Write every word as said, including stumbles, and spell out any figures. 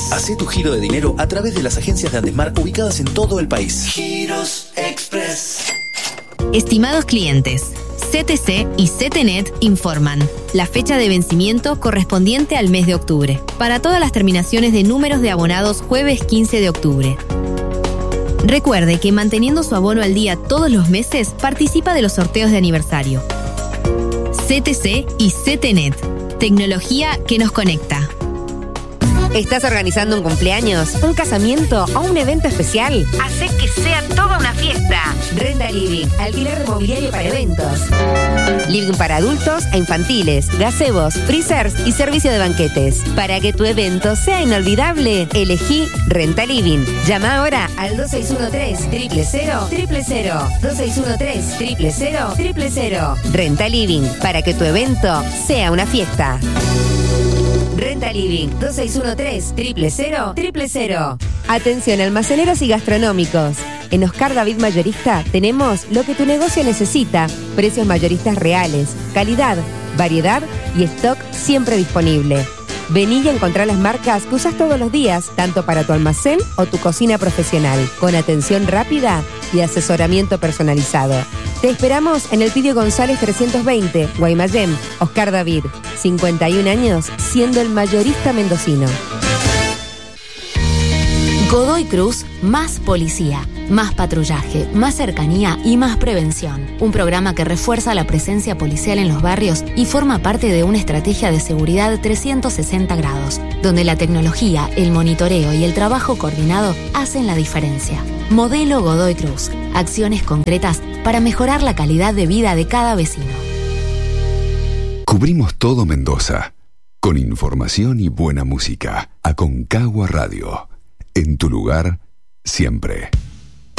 Hacé tu giro de dinero a través de las agencias de Andesmar ubicadas en todo el país. Giros Express. Estimados clientes, C T C y C T N E T informan. La fecha de vencimiento correspondiente al mes de octubre. Para todas las terminaciones de números de abonados jueves quince de octubre. Recuerde que manteniendo su abono al día todos los meses, participa de los sorteos de aniversario. C T C y C T N E T. Tecnología que nos conecta. ¿Estás organizando un cumpleaños, un casamiento o un evento especial? Hacé que sea toda una fiesta. Renta Living, alquiler de mobiliario para eventos. Living para adultos e infantiles, gazebos, freezers y servicio de banquetes. Para que tu evento sea inolvidable, elegí Renta Living. Llama ahora al dos seis uno tres, cero cero cero, cero cero. dos seis uno tres, cero cero cero, cero cero. Renta Living, para que tu evento sea una fiesta. Renta Living, dos seis uno tres, cero cero cero, cero cero. Atención almaceneros y gastronómicos. En Oscar David Mayorista tenemos lo que tu negocio necesita. Precios mayoristas reales, calidad, variedad y stock siempre disponible. Vení y encontrá las marcas que usás todos los días, tanto para tu almacén o tu cocina profesional, con atención rápida y asesoramiento personalizado. Te esperamos en el Pidio González trescientos veinte, Guaymallén, Oscar David. cincuenta y un años siendo el mayorista mendocino. Godoy Cruz, más policía, más patrullaje, más cercanía y más prevención. Un programa que refuerza la presencia policial en los barrios y forma parte de una estrategia de seguridad trescientos sesenta grados, donde la tecnología, el monitoreo y el trabajo coordinado hacen la diferencia. Modelo Godoy Cruz. Acciones concretas para mejorar la calidad de vida de cada vecino. Cubrimos todo Mendoza. Con información y buena música. Aconcagua Radio. En tu lugar, siempre.